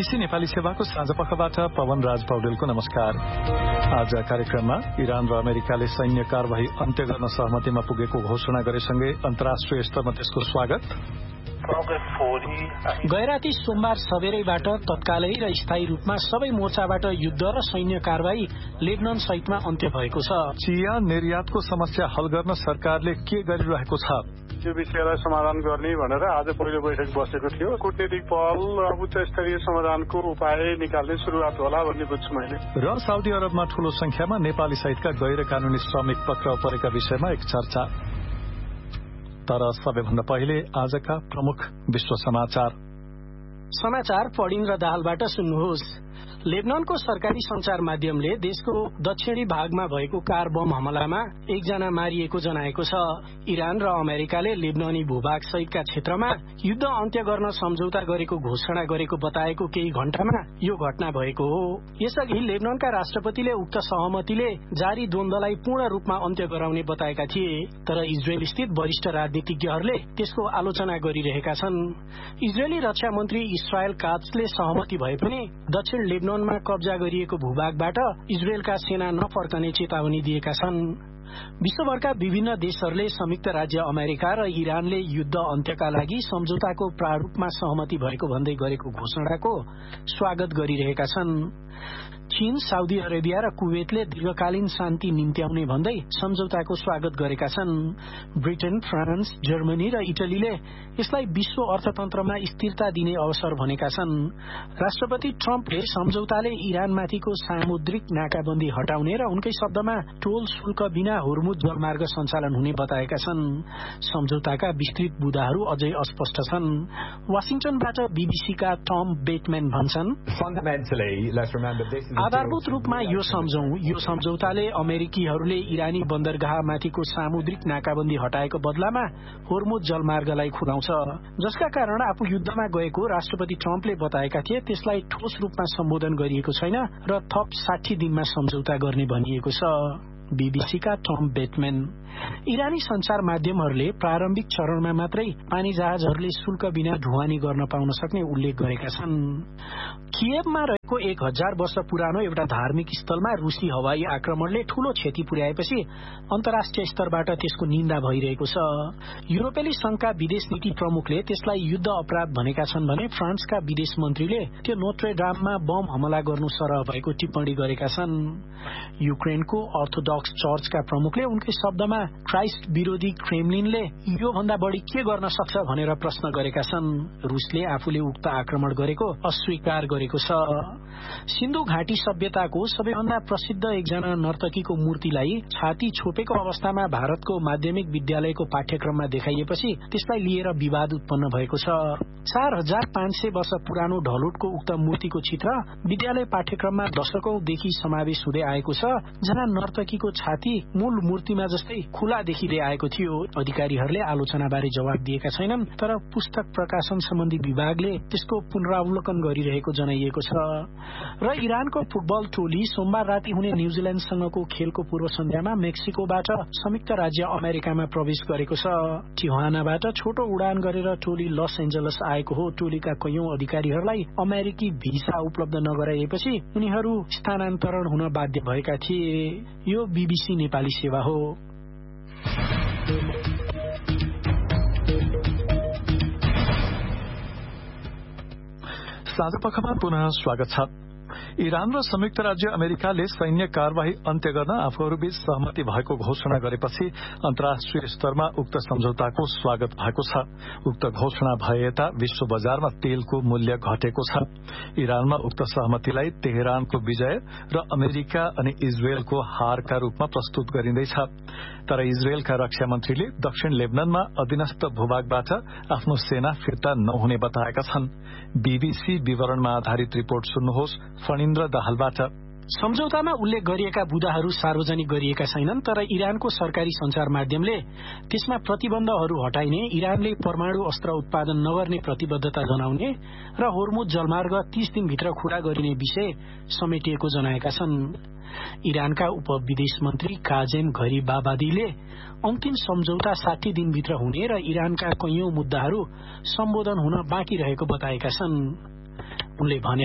BBC Nepali सेवाको साँझपखबाट पवन राज पौडेलको नमस्कार। आज कार्यक्रममा इरान र अमेरिकाले सैन्य कार्यवाही अन्त्य गर्न सहमतिमा पुगेको घोषणा गरेसँगै अन्तर्राष्ट्रिय स्तरमा त्यसको स्वागत। गैराती सोमबार सबेरैबाट तत्कालै र स्थायी रूपमा सबै मोर्चाबाट युद्ध र सैन्य कार्यवाही लेबनान सहितमा अन्त्य भएको छ। चिया निर्यातको समस्या हल गर्न सरकारले के गरिरहेको छ? यो विषयलाई समाधान गर्ने भनेर आज पहिलो बैठक बसेको थियो। कूटनीतिक पहल उच्च स्तरीय समाधानको उपाय निकाल्ने शुरूआत होला भन्ने बुझ्छु मैले। र साउदी अरबमा ठूलो संख्यामा नेपाली सहितका गैर कानूनी श्रमिक पक्राउ परेका विषयमा एक चर्चा। तर सबैभन्दा पहिले आजका प्रमुख विश्व समाचार पढिन्द्र दाहालबाट सुन्नुहोस्। लेबनानको सरकारी संचार माध्यमले देशको दक्षिणी भागमा भएको कार बम हमलामा एकजना मारिएको जनाएको छ। इरान र अमेरिकाले लेबनानी भूभाग सहितका क्षेत्रमा युद्ध अन्त्य गर्न सम्झौता गरेको घोषणा गरेको बताएको केही घण्टामा यो घटना भएको हो। यसअघि लेबनानका राष्ट्रपतिले उक्त सहमतिले जारी द्वन्द्वलाई पूर्ण रूपमा अन्त्य गराउने बताएका थिए। तर इजरायल स्थित वरिष्ठ राजनीतिज्ञहरूले त्यसको आलोचना गरिरहेका छन्। इजरायली रक्षा मन्त्री इस्रायल कात्सले सहमति भए पनि दक्षिण लेबनानमा कब्जा गरिएको भूभागबाट इजरायलका सेना नफर्कने चेतावनी दिएका छन्। विश्वभरका विभिन्न देशहरूले संयुक्त राज्य अमेरिका र इरानले युद्ध अन्त्यका लागि सम्झौताको प्रारूपमा सहमति भएको भन्दै गरेको घोषणाको स्वागत गरिरहेका छन्। चीन, साउदी अरेबिया र कुवेतले दीर्घकालीन शान्ति निम्त्याउने भन्दै सम्झौताको स्वागत गरेका छन्। ब्रिटेन, फ्रान्स, जर्मनी र इटलीले यसलाई विश्व अर्थतन्त्रमा स्थिरता दिने अवसर भनेका छन्। राष्ट्रपति ट्रम्पले सम्झौताले इरानमाथिको सामुद्रिक नाकाबन्दी हटाउने र उनकै शब्दमा टोल शुल्क बिना होर्मुज जलमार्ग सञ्चालन हुने बताएका छन्। सम्झौताका विस्तृत बुँदाहरू अझै अस्पष्ट छन्। वाशिंटनबाट बीबीसीका टम बेटम्यान भन्छन्, आधारभूत रूपमा यो सम्झौताले अमेरिकीहरूले इरानी बन्दरगाहमाथिको सामुद्रिक नाकाबन्दी हटाएको बदलामा होर्मुज जलमार्गलाई खुलाउँछ, जसका कारण आफू युद्धमा गएको राष्ट्रपति ट्रम्पले बताएका थिए। त्यसलाई ठोस रूपमा सम्बोधन गरिएको छैन र थप 60 दिनमा सम्झौता गर्ने भनिएको छ। बीबीसीका टम बेटम्यान। इरानी संचार माध्यमहरूले प्रारम्भिक चरणमा मात्रै पानी जहाजहरूले शुल्क बिना ढुवानी गर्न पाउन सक्ने उल्लेख गरेका छन्। कियवमा रहेको 1000 वर्ष पुरानो एउटा धार्मिक स्थलमा रूसी हवाई आक्रमणले ठूलो क्षति पुर्याएपछि अन्तर्राष्ट्रिय स्तरबाट त्यसको निन्दा भइरहेको छ। युरोपेली संघका विदेश नीति प्रमुखले त्यसलाई युद्ध अपराध भनेका छन् भने फ्रान्सका विदेश मन्त्रीले त्यो नोट्रेडाममा बम हमला गर्नु सरह भएको टिप्पणी गरेका छन्। युक्रेनको अर्थोडक्स चर्चका प्रमुखले उनकै शब्दमा क्राइस्ट विरोधी क्रेमलिनले यो भन्दा बढी के गर्न सक्छ भनेर प्रश्न गरेका छन्। रुसले आफूले उक्त आक्रमण गरेको अस्वीकार गरेको छ। सिन्धु घाटी सभ्यताको सबैभन्दा प्रसिद्ध एकजना नर्तकीको मूर्तिलाई छाती छोपेको अवस्थामा भारतको माध्यमिक विद्यालयको पाठ्यक्रममा देखाइएपछि त्यसलाई लिएर विवाद उत्पन्न भएको छ। 4500 वर्ष पुरानो ढलोटको उक्त मूर्तिको चित्र विद्यालय पाठ्यक्रममा दशकौंदेखि समावेश हुँदै आएको छ, जहाँ नर्तकीको छाती मूल मूर्तिमा जस्तै खुला देखिँदै आएको थियो। अधिकारीहरूले आलोचनाबारे जवाब दिएका छैनन्, तर पुस्तक प्रकाशन सम्बन्धी विभागले त्यसको पुनरावलोकन गरिरहेको जनाइएको छ। र इरानको फुटबल टोली सोमबार राति हुने न्यूजील्याण्डसँगको खेलको पूर्व सन्ध्यामा मेक्सिकोबाट संयुक्त राज्य अमेरिकामा प्रवेश गरेको छ। टिहुआनाबाट छोटो उडान गरेर टोली लस एन्जलस आएको हो। टोलीका कैयौं अधिकारीहरूलाई अमेरिकी भिसा उपलब्ध नगराइएपछि उनीहरू स्थानान्तरण हुन बाध्य भएका थिए। यो बीबीसी नेपाली सेवा हो। साँझपखमा पुनः स्वागत छ। इरान र संयुक्त राज्य अमेरिकाले सैन्य कार्यवाही अन्त्य गर्न आफूहरूबीच सहमति भएको घोषणा गरेपछि अन्तर्राष्ट्रिय स्तरमा उक्त सम्झौताको स्वागत भएको छ। उक्त घोषणा भए यता विश्व बजारमा तेलको मूल्य घटेको छ। इरानमा उक्त सहमतिलाई तेहरानको विजय र अमेरिका अनि इजरायलको हारका रूपमा प्रस्तुत गरिँदैछ। तर इजरायलका रक्षा मन्त्रीले दक्षिण लेबनानमा अधीनस्थ भूभागबाट आफ्नो सेना फिर्ता नहुने बताएका छन्। बीबीसी विवरणमा आधारित रिपोर्ट सुन्नुहोस् फणिन्द्र दाहालबाट। सम्झौतामा उल्लेख गरिएका बुँदाहरू सार्वजनिक गरिएका छैनन्, तर इरानको सरकारी संचार माध्यमले त्यसमा प्रतिबन्धहरू हटाइने, इरानले परमाणु अस्त्र उत्पादन नगर्ने प्रतिबद्धता जनाउने र होर्मुज जलमार्ग 30 दिनभित्र खुला गरिने विषय समेटिएको जनाएका छन्। इरानका उपविदेश मन्त्री काजेम घरिबाबादीले अन्तिम सम्झौता 60 दिनभित्र हुने र इरानका कैयौं मुद्दाहरू सम्बोधन हुन बाँकी रहेको बताएका छन्। उनले भने,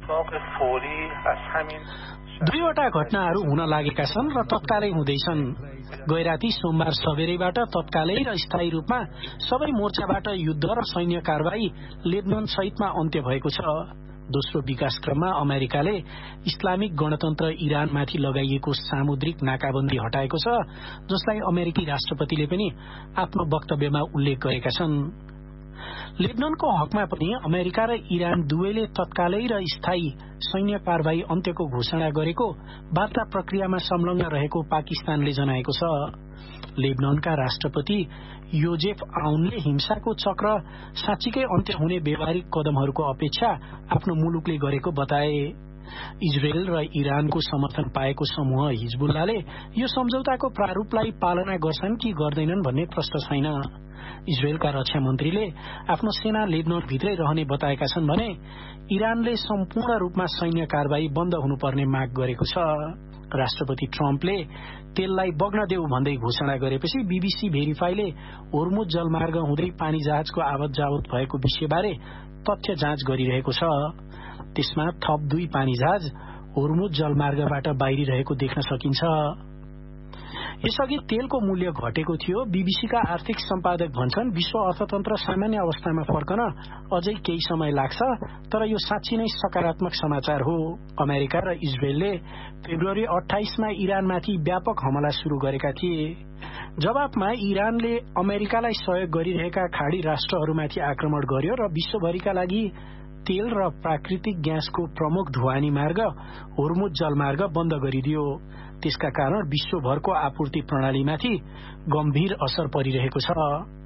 दुईवटा घटनाहरू हुन लागेका छन् र तत्कालै हुँदैछन्। गैराती सोमबार सबेरैबाट तत्कालै र स्थायी रूपमा सबै मोर्चाबाट युद्ध र सैन्य कारवाही लेबनान सहितमा अन्त्य भएको छ। दोस्रो विकास क्रममा अमेरिकाले इस्लामिक गणतन्त्र इरानमाथि लगाइएको सामुद्रिक नाकाबन्दी हटाएको छ, जसलाई अमेरिकी राष्ट्रपतिले पनि आफ्नो वक्तव्यमा उल्लेख गरेका छन्। लेबनानको हकमा पनि अमेरिका र इरान दुवैले तत्कालै र स्थायी सैन्य कारवाही अन्त्यको घोषणा गरेको वार्ता प्रक्रियामा संलग्न रहेको पाकिस्तानले जनाएको छ। लेबनानका राष्ट्रपति योजेफ आउनले हिंसाको चक्र साँच्चीकै अन्त्य हुने व्यावहारिक कदमहरूको अपेक्षा आफ्नो मुलुकले गरेको बताए। इजरायल र इरानको समर्थन पाएको समूह हिजबुल्लाले यो सम्झौताको प्रारूपलाई पालना गर्छन् कि गर्दैनन् भन्ने प्रश्न छैन। इजरायलका रक्षा मन्त्रीले आफ्नो सेना लेबनानभित्रै रहने बताएका छन् भने इरानले सम्पूर्ण रूपमा सैन्य कारवाही बन्द हुनुपर्ने माग गरेको छ। राष्ट्रपति ट्रम्पले तेललाई बग्न देऊ भन्दै घोषणा गरेपछि बीबीसी भेरिफाईले होर्मुज जलमार्ग हुँदै पानी जहाजको आवत जावत भएको विषयबारे तथ्य जाँच गरिरहेको छ। त्यसमा थप 2 पानी जहाज होर्मुज जलमार्गबाट बाहिरिरहेको देख्न सकिन्छ। यसअघि तेलको मूल्य घटेको थियो। बीबीसीका आर्थिक सम्पादक भन्छन् विश्व अर्थतन्त्र सामान्य अवस्थामा फर्कन अझै केही समय लाग्छ, तर यो साँच्चै नै सकारात्मक समाचार हो। अमेरिका र इजरायलले फेब्रुअरी 28 मा इरानमाथि व्यापक हमला शुरू गरेका थिए। जवाफमा इरानले अमेरिकालाई सहयोग गरिरहेका खाडी राष्ट्रहरूमाथि आक्रमण गर्यो र विश्वभरिका लागि तेल र प्राकृतिक ग्यासको प्रमुख ढुवानी मार्ग होर्मुज जलमार्ग बन्द गरिदियो। त्यसका कारण विश्वभरको आपूर्ति प्रणालीमाथि गम्भीर असर परिरहेको छ।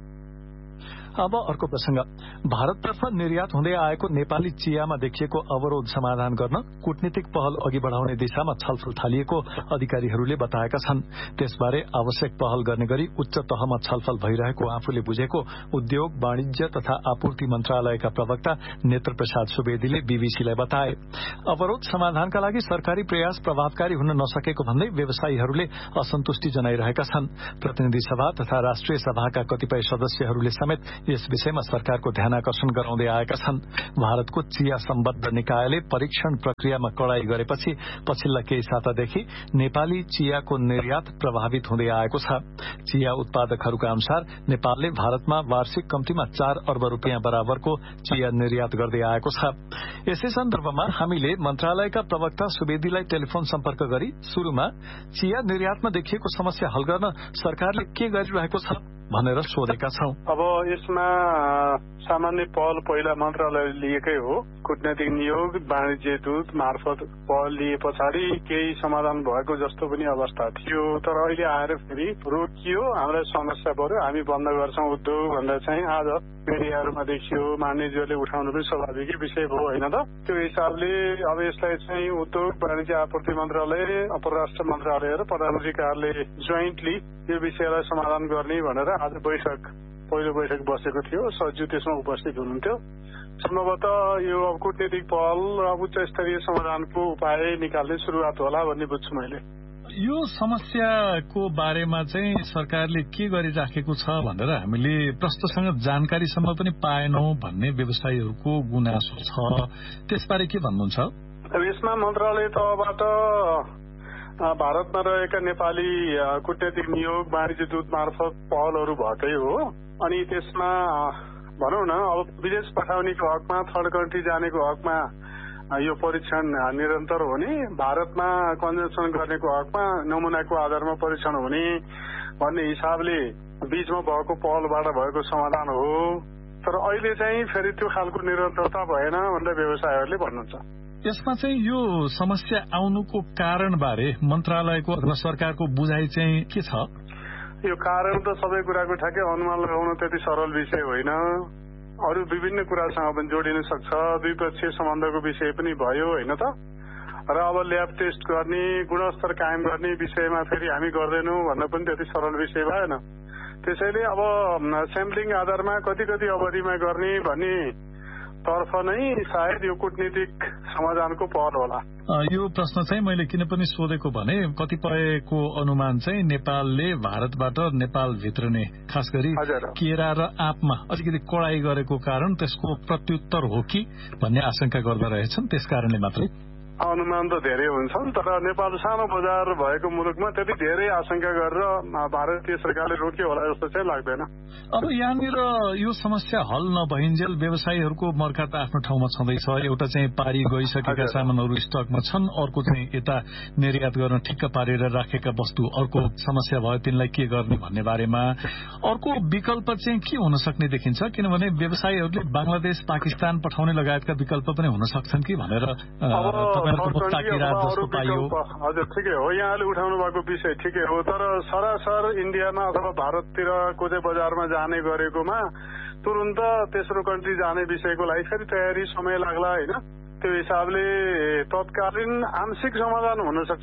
अब अर्को प्रसंग, भारततर्फ निर्यात हुँदै आएको नेपाली चियामा देखिएको अवरोध समाधान गर्न कूटनीतिक पहल अघि बढ़ाउने दिशामा छलफल थालिएको अधिकारीहरूले बताएका छन्। त्यसबारे आवश्यक पहल गर्ने गरी उच्च तहमा छलफल भइरहेको आफूले बुझेको उद्योग, वाणिज्य तथा आपूर्ति मन्त्रालयका प्रवक्ता नेत्र प्रसाद सुवेदीले बीबीसीलाई बताए। अवरोध समाधानका लागि सरकारी प्रयास प्रभावकारी हुन नसकेको भन्दै व्यवसायीहरूले असन्तुष्टि जनाइरहेका छन्। प्रतिनिधि सभा तथा राष्ट्रिय सभाका कतिपय सदस्यहरूले समेत यस विषयमा सरकारको ध्यानाकर्षण गराउँदै आएका छन्। भारतको चिया सम्बद्ध निकायले परीक्षण प्रक्रियामा कडाई गरेपछि पछिल्ला केही सातादेखि नेपाली चियाको निर्यात प्रभावित हुँदै आएको छ। चिया उत्पादकहरूका अनुसार नेपालले भारतमा वार्षिक कम्तीमा 4 अर्ब रुपियाँ बराबरको चिया निर्यात गर्दै आएको छ। यसै सन्दर्भमा हामीले मन्त्रालयका प्रवक्ता सुवेदीलाई टेलिफोन सम्पर्क गरी शुरूमा चिया निर्यातमा देखिएको समस्या हल गर्न सरकारले के गरिरहेको छ भनेर सोधेका छौं। अब यसमा सामान्य पहल पहिला मन्त्रालयले लिएकै हो। कूटनीतिक नियोग वाणिज्य दूत मार्फत पहल लिए पछाडि केही समाधान भएको जस्तो पनि अवस्था थियो, तर अहिले आएर फेरि रोकियो। हामीलाई समस्या पर्यो, हामी बन्द गर्छौं उद्योग भनेर चाहिँ आज मिडियाहरूमा देखियो। मान्यज्यूले उठाउनु पनि स्वाभाविक विषय हो, होइन त? त्यो हिसाबले अब यसलाई चाहिँ उद्योग वाणिज्य आपूर्ति मन्त्रालय, परराष्ट्र मन्त्रालय र प्रधानमन्त्री कार्यालय जोइन्टली यो विषयलाई समाधान गर्ने भनेर आज पहिलो बैठक बसेको थियो। सचिव त्यसमा उपस्थित हुनुहुन्थ्यो। सम्भवतः यो अब कूटनीतिक पहल उच्च स्तरीय समाधानको उपाय निकाल्ने शुरूआत होला भन्ने बुझ्छु मैले। यो समस्याको बारेमा चाहिँ सरकारले के गरिराखेको छ भनेर हामीले प्रष्टसँग जानकारीसम्म पनि पाएनौं भन्ने व्यवसायीहरूको गुनासो छ। त्यसबारे के भन्नुहुन्छ? यसमा मन्त्रालय तहबाट भारतमा रहेका नेपाली कूटनीतिक नियोग वाणिज्य दूत मार्फत पहलहरू भएकै हो। अनि त्यसमा भनौँ न अब विदेश पठाउनेको हकमा, थर्ड कन्ट्री जानेको हकमा यो परीक्षण निरन्तर हुने, भारतमा कन्जम्सन गर्नेको हकमा नमुनाको आधारमा परीक्षण हुने भन्ने हिसाबले बीचमा भएको पहलबाट भएको समाधान हो। तर अहिले चाहिँ फेरि त्यो खालको निरन्तरता भएन भनेर व्यवसायीहरूले भन्नुहुन्छ। यसमा चाहिँ यो समस्या आउनुको कारणबारे मन्त्रालयको अथवा सरकारको बुझाइ चाहिँ के छ? यो कारण त सबै कुराको ठ्याक्कै अनुमान लगाउन त्यति सरल विषय होइन। अरू विभिन्न कुरासँग पनि जोडिन सक्छ। द्विपक्षीय सम्बन्धको विषय पनि भयो, होइन त? र अब ल्याब टेस्ट गर्ने, गुणस्तर कायम गर्ने विषयमा फेरि हामी गर्दैनौं भन्न पनि त्यति सरल विषय भएन। त्यसैले अब स्याम्पलिङ आधारमा कति अवधिमा गर्ने भन्ने तर्फ नै सायद यो कूटनीतिक समाधानको पहल होला। यो प्रश्न चाहिँ मैले किन पनि सोधेको भने कतिपयको अनुमान चाहिँ नेपालले भारतबाट नेपालभित्र नै खास गरी केरा र आँपमा अलिकति कडाई गरेको कारण त्यसको प्रत्युत्तर हो कि भन्ने आशंका गर्दा रहेछन्। त्यसकारणले मात्रै अनुमान त धेरै हुन्छन्, तर नेपाल सानो बजार भएको मुलुकमा त्यति धेरै आशंका गरेर भारतीय सरकारले रोक्यो होला जस्तो चाहिँ लाग्दैन। अब यहाँनिर यो समस्या हल नभइन्जेल व्यवसायीहरूको मर्का त आफ्नो ठाउँमा छँदैछ। एउटा चाहिँ पारी गइसकेका सामानहरू स्टकमा छन्, अर्को चाहिँ यता निर्यात गर्न ठिक्क पारेर राखेका वस्तु अर्को समस्या भयो, तिनलाई के गर्ने भन्ने बारेमा अर्को विकल्प चाहिँ के हुन सक्ने देखिन्छ? किनभने व्यवसायीहरूले बंगलादेश पाकिस्तान पठाउने लगायतका विकल्प पनि हुन सक्छन् कि भनेर हजुर ठिकै हो, यहाँले उठाउनु भएको विषय ठिकै हो, तर सरासर इन्डियामा अथवा भारततिर कोही बजारमा जाने गरेकोमा तुरन्त तेस्रो कन्ट्री जाने विषयको लागि फेरि तयारी समय लाग्ला होइन। त्यो हिसाबले तत्कालीन आंशिक समाधान हुन सक्छ,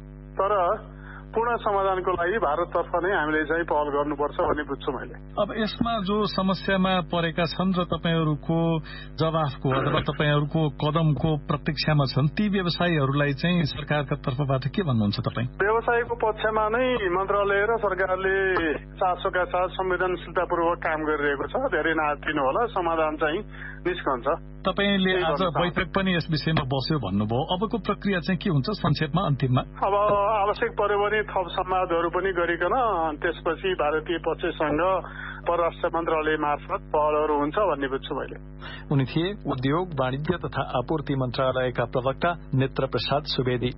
तर पूर्ण समाधानको लागि भारततर्फ नै हामीले चाहिँ पहल गर्नुपर्छ भन्ने बुझ्छु मैले। अब यसमा जो समस्यामा परेका छन् र तपाईहरूको जवाफको अथवा तपाईहरूको कदमको प्रतीक्षामा छन् ती व्यवसायीहरूलाई चाहिँ सरकारका तर्फबाट के भन्नुहुन्छ तपाईँ? व्यवसायको पक्षमा नै मन्त्रालय र सरकारले चासोका साथ संवेदनशीलतापूर्वक काम गरिरहेको छ। धेरै नआत्तिनु होला, समाधान चाहिँ निस्कन्छ। तपाईले आज बैठक पनि यस विषयमा बस्यो भन्नुभयो, अबको प्रक्रिया चाहिँ के हुन्छ संक्षेपमा अन्तिममा? अब आवश्यक पर्यो भने थप संवादहरू पनि गरिकन त्यसपछि भारतीय पक्षसँग परराष्ट्र मन्त्रालय मार्फत पहलहरू हुन्छ भन्ने बुझ्छु मैले। उनी थिए उद्योग वाणिज्य तथा आपूर्ति मन्त्रालयका प्रवक्ता नेत्र प्रसाद सुवेदी।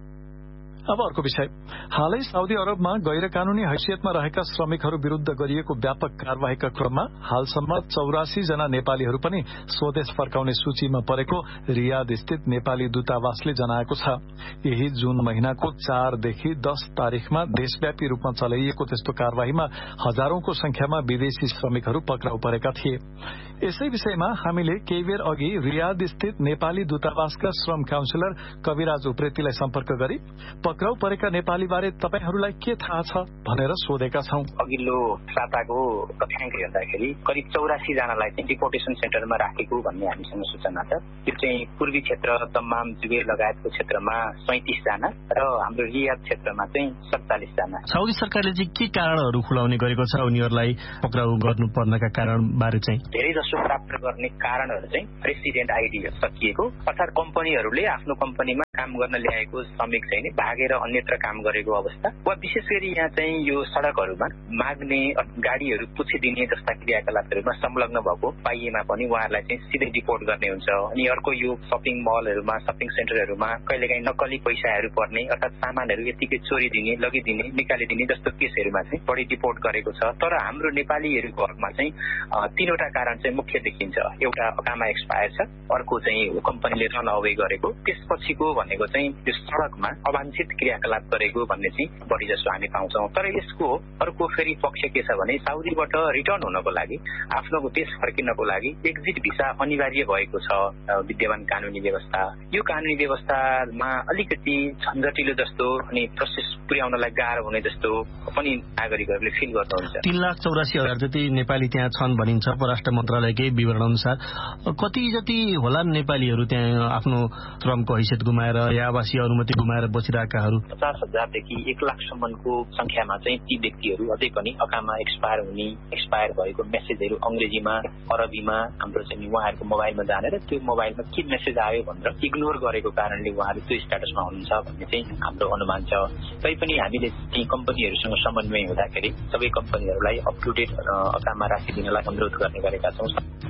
अब अर्को विषय, हालै साउदी अरबमा गैर कानूनी हैसियतमा रहेका श्रमिकहरू विरूद्ध गरिएको व्यापक कार्यवाहीका क्रममा हालसम्म 84 जना नेपालीहरू पनि स्वदेश फर्काउने सूचीमा परेको रियाद स्थित नेपाली दूतावासले जनाएको छ। यही जून महिनाको 4 देखि 10 तारिखमा देशव्यापी रूपमा चलाइएको त्यस्तो कार्यवाहीमा हजारौंको संख्यामा विदेशी श्रमिकहरू पक्राउ परेका थिए। यसै विषयमा हामीले केही बेर अघि रियाद स्थित नेपाली दूतावासका श्रम काउन्सिलर कविराज उप्रेतीलाई सम्पर्क गरी पक्राउ परेका नेपाली बारे तपाईहरूलाई के थाहा छ भनेर सोधेका छौं। अघिल्लो साताको तथ्याङ्क हेर्दाखेरि करिब 84 जनालाई चाहिँ डिपोर्टेसन सेन्टरमा राखेको भन्ने हामीसँग सूचना छ। यो चाहिँ पूर्वी क्षेत्र दम्माम जुबेर लगायतको क्षेत्रमा 37 जना र हाम्रो रियाद क्षेत्रमा चाहिँ 47 जना। साउदी सरकारले चाहिँ के कारणहरू खुलाउने गरेको छ उनीहरूलाई पक्राउ गर्नुपर्नका कारण बारे चाहिँ? धेरै जसो प्राप्त गर्ने कारणहरू चाहिँ रेसिडेन्ट आइडी सकिएको, अर्थात् कम्पनीहरूले आफ्नो कम्पनीमा काम गर्न ल्याएको श्रमिक चाहिँ भागेर अन्यत्र काम गरेको अवस्था, वा विशेष गरी यहाँ चाहिँ यो सड़कहरूमा माग्ने गाडीहरू पुछिदिने जस्ता क्रियाकलापहरूमा संलग्न भएको पाइएमा पनि उहाँहरूलाई चाहिँ सिधै डिपोर्ट गर्ने हुन्छ। अनि अर्को यो शपिङ मलहरूमा शपिङ सेन्टरहरूमा कहिलेकाहीँ नक्कली पैसाहरू पर्ने अर्थात् सामानहरू यतिकै चोरी दिने लगिदिने निकालिदिने जस्तो केसहरूमा चाहिँ बढी डिपोर्ट गरेको छ। तर हाम्रो नेपालीहरूको हकमा चाहिँ 3वटा कारण चाहिँ मुख्य देखिन्छ। एउटा अकामा एक्सपायर छ, अर्को चाहिँ कम्पनीले रन अवे गरेको, त्यसपछिको भनेको चाहिँ यो सड़कमा अवांछित क्रियाकलाप गरेको भन्ने चाहिँ बढी जसो हामी पाउँछौँ। तर यसको अर्को फेरि पक्ष के छ भने साउदीबाट रिटर्न हुनको लागि आफ्नो देश फर्किनको लागि एक्जिट भिसा अनिवार्य भएको छ विद्यमान कानूनी व्यवस्था। यो कानूनी व्यवस्थामा अलिकति झन्झटिलो जस्तो अनि प्रोसेस पुर्याउनलाई गाह्रो हुने जस्तो पनि नागरिकहरूले फिल गर्नुहुन्छ। 3,84,000 जति नेपाली त्यहाँ छन् भनिन्छ परराष्ट्र मन्त्रालयकै विवरण अनुसार। कति जति होला नेपालीहरू त्यहाँ आफ्नो श्रमको हैसियत गुमाएर या आवासीय अनुमति गुमाएर बसिरहेकाहरू? 50,000 देखि 1 लाखसम्मको संख्यामा चाहिँ ती व्यक्तिहरू अझै पनि अकामा एक्सपायर भएको मेसेजहरू अंग्रेजीमा अरबीमा हाम्रो चाहिँ उहाँहरूको मोबाइलमा जानेर त्यो मोबाइलमा के मेसेज आयो भनेर इग्नोर गरेको कारणले उहाँहरू त्यो स्ट्याटसमा हुनुहुन्छ भन्ने चाहिँ हाम्रो अनुमान छ। तैपनि हामीले ती कम्पनीहरूसँग समन्वय हुँदाखेरि सबै कम्पनीहरूलाई अप टु डेट अकामा राशि दिनलाई अनुरोध गर्ने गरेका छौँ।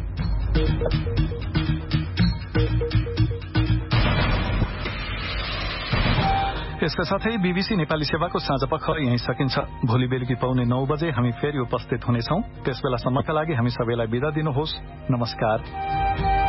यसका साथै बीबीसी नेपाली सेवाको साँझपख यही सकिन्छ। भोलि बेलुकी पाउने 9 बजे हामी फेरि उपस्थित हुनेछौं। त्यसबेलासम्मका लागि हामी सबैलाई बिदा दिनुहोस्। नमस्कार।